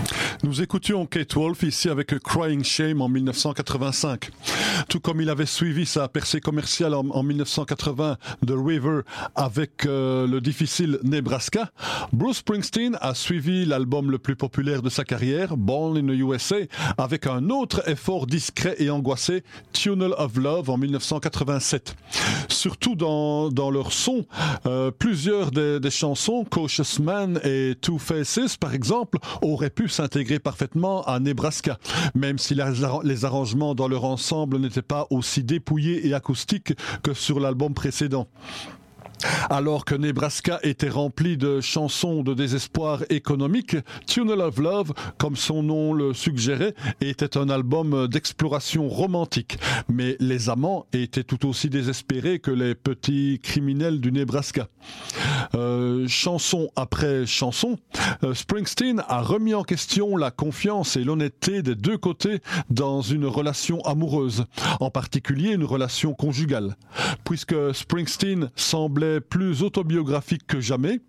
Nous écoutions Kate Wolf ici avec Crying Shame en 1985. Tout comme il avait suivi sa percée commerciale en 1980 de River avec le difficile Nebraska, Bruce Springsteen a suivi l'album le plus populaire de sa carrière, Born in the USA, avec un autre effort discret et angoissé, Tunnel of Love en 1987. Surtout dans leur son, plusieurs des chansons, Cautious Man et Two Faces par exemple, auraient pu s'intégrer parfaitement à Nebraska, même si les arrangements dans leur ensemble n'étaient pas aussi dépouillés et acoustiques que sur l'album précédent. Alors que Nebraska était rempli de chansons de désespoir économique, Tunnel of Love, comme son nom le suggérait, était un album d'exploration romantique. Mais les amants étaient tout aussi désespérés que les petits criminels du Nebraska. Chanson après chanson, Springsteen a remis en question la confiance et l'honnêteté des deux côtés dans une relation amoureuse, en particulier une relation conjugale. Puisque Springsteen semblait plus autobiographique que jamais,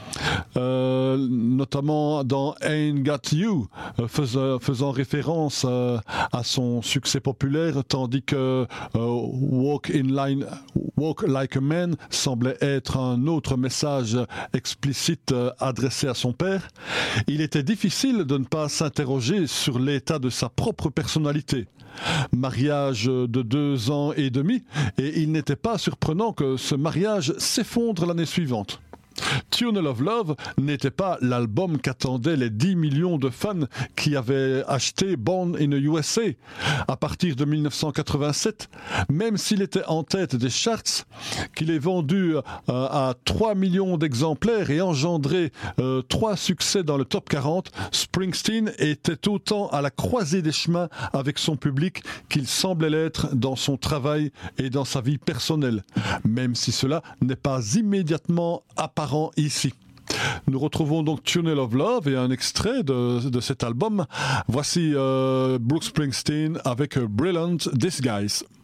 notamment dans Ain't Got You, faisant référence à son succès populaire, tandis que Walk Like a Man semblait être un autre message explicite adressé à son père. Il était difficile de ne pas s'interroger sur l'état de sa propre personnalité. Mariage de 2 ans et demi, et il n'était pas surprenant que ce mariage s'effondre l'année suivante. Tunnel of Love n'était pas l'album qu'attendaient les 10 millions de fans qui avaient acheté Born in the USA à partir de 1987, même s'il était en tête des charts, qu'il est vendu à 3 millions d'exemplaires et engendré 3 succès dans le top 40, Springsteen était autant à la croisée des chemins avec son public qu'il semblait l'être dans son travail et dans sa vie personnelle, même si cela n'est pas immédiatement apparent ici. Nous retrouvons donc Tunnel of Love et un extrait de cet album. Voici Bruce Springsteen avec Brilliant Disguise.